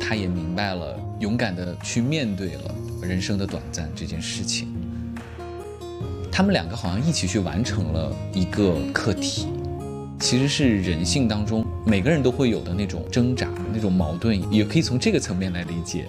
他也明白了，勇敢地去面对了人生的短暂这件事情。他们两个好像一起去完成了一个课题，其实是人性当中每个人都会有的那种挣扎、那种矛盾，也可以从这个层面来理解。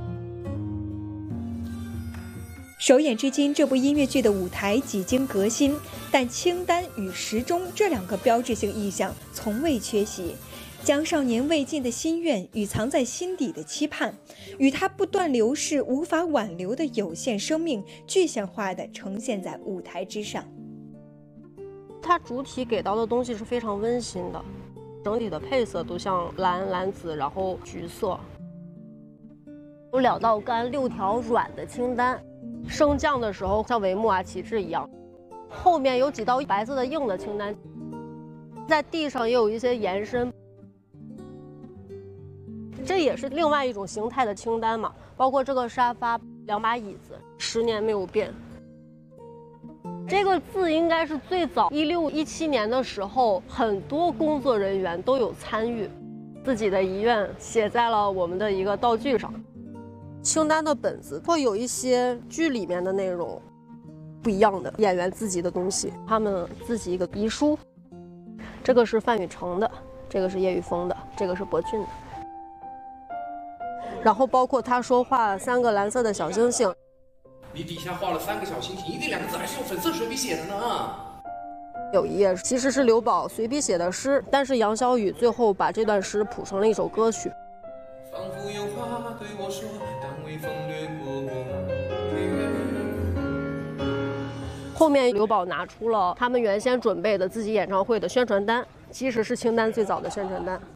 首演至今，这部音乐剧的舞台几经革新，但清单与时钟这两个标志性意象从未缺席，将少年未尽的心愿与藏在心底的期盼，与他不断流逝、无法挽留的有限生命，具象化地呈现在舞台之上。 它主体给到的东西是非常温馨的，整体的配色都像蓝、蓝紫，然后橘色。有2道干、6条软的清单。升降的时候像帷幕啊、旗帜一样，后面有几道白色的硬的清单，在地上也有一些延伸，这也是另外一种形态的清单嘛。包括这个沙发、2把椅子，10年没有变。这个字应该是最早16、17年的时候，很多工作人员都有参与，自己的遗愿写在了我们的一个道具上。清单的本子会有一些剧里面的内容不一样的演员自己的东西，他们自己一个遗书。这个是范雨成的，这个是叶玉峰的，这个是博俊的。然后包括他说画3个蓝色的小星星， 你底下画了3个小星星，一定2个字还是用粉色水笔写的呢。 有一页其实是刘宝随笔写的诗，但是杨小雨最后把这段诗谱成了一首歌曲。 仿佛有话对我说，但微风掠过我。 后面刘宝拿出了他们原先准备的自己演唱会的宣传单，其实是清单最早的宣传单。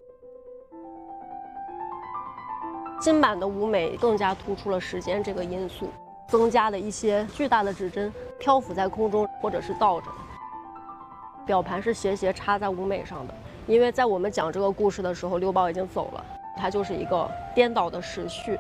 新版的舞美更加突出了时间这个因素，增加了一些巨大的指针漂浮在空中，或者是倒着的。表盘是斜斜插在舞美上的，因为在我们讲这个故事的时候，刘宝已经走了。它就是一个颠倒的时序。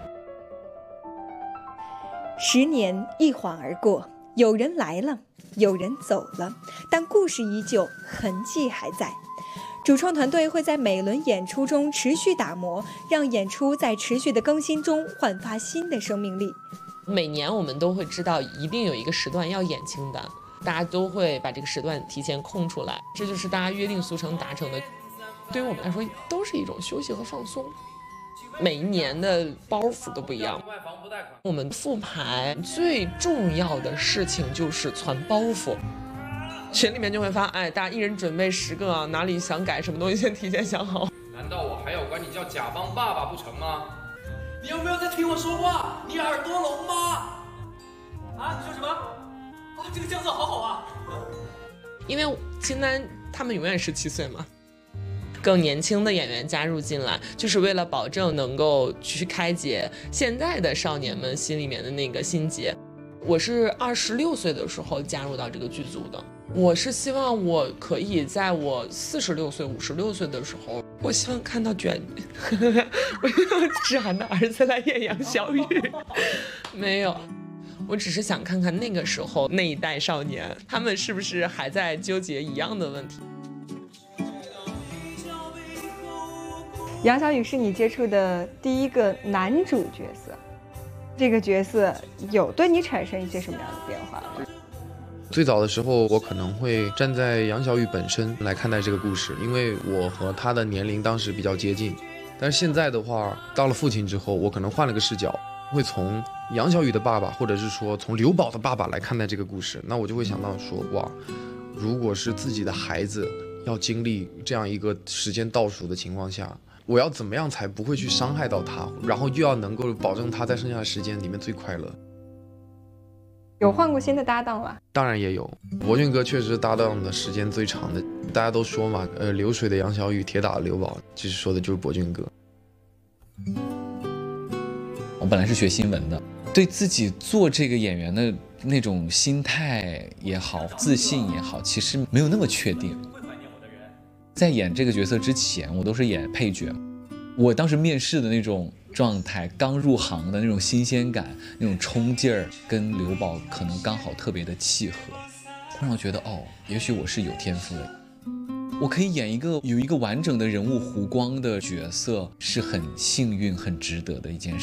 10年一晃而过，有人来了，有人走了，但故事依旧，痕迹还在。主创团队会在每轮演出中持续打磨，让演出在持续的更新中焕发新的生命力。 每年我们都会知道一定有一个时段要演清单，大家都会把这个时段提前空出来，这就是大家约定俗成达成的。对于我们来说都是一种休息和放松，每一年的包袱都不一样。我们复排最重要的事情就是传包袱，群里面就会发，大家一人准备10个啊，哪里想改什么东西先提前想好。 难道我还要管你叫甲方爸爸不成吗？你有没有在听我说话？你耳朵聋吗？啊，你说什么？啊，这个酱色好好啊。 因为清单他们永远17岁嘛，更年轻的演员加入进来，就是为了保证能够去开解现在的少年们心里面的那个心结。我是26岁的时候加入到这个剧组的，我是希望我可以在我46岁、56岁的时候，我希望看到我希望志涵的儿子来演杨小雨，没有。我只是想看看那个时候那一代少年，他们是不是还在纠结一样的问题。 杨小雨是你接触的第一个男主角色，这个角色有对你产生一些什么样的变化吗？ 最早的时候，我可能会站在杨小雨本身来看待这个故事，因为我和他的年龄当时比较接近。但是现在的话，到了父亲之后，我可能换了个视角，会从杨小雨的爸爸，或者是说从刘宝的爸爸来看待这个故事。那我就会想到说，哇，如果是自己的孩子要经历这样一个时间倒数的情况下，我要怎么样才不会去伤害到他，然后又要能够保证他在剩下的时间里面最快乐。 有换过新的搭档吗？ 当然也有，博俊哥确实搭档的时间最长的。大家都说嘛，流水的杨小雨，铁打的刘宝，其实说的就是博俊哥。 我本来是学新闻的，对自己做这个演员的那种心态也好，自信也好，其实没有那么确定。在演这个角色之前，我都是演配角。我当时面试的那种状态，刚入行的那种新鲜感，那种冲劲儿，跟刘宝可能刚好特别的契合，会让我觉得，哦，也许我是有天赋的。 我可以演有一个完整的人物弧光的角色，是很幸运、很值得的一件事。